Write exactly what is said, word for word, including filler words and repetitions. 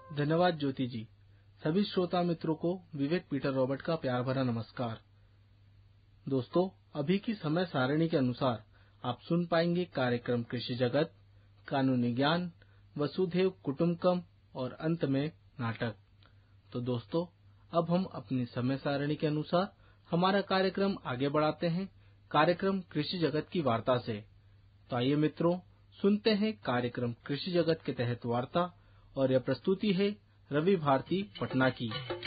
धन्यवाद ज्योति जी। सभी श्रोता मित्रों को विवेक पीटर रॉबर्ट का प्यार भरा नमस्कार। दोस्तों, अभी की समय सारणी के अनुसार आप सुन पाएंगे कार्यक्रम कृषि जगत, कानूनी ज्ञान, वसुधैव कुटुंबकम और अंत में नाटक। तो दोस्तों, अब हम अपनी समय सारणी के अनुसार हमारा कार्यक्रम आगे बढ़ाते हैं कार्यक्रम कृषि जगत की वार्ता से। तो आइए मित्रों, सुनते हैं कार्यक्रम कृषि जगत के तहत वार्ता, और यह प्रस्तुति है रवि भारती पटना की।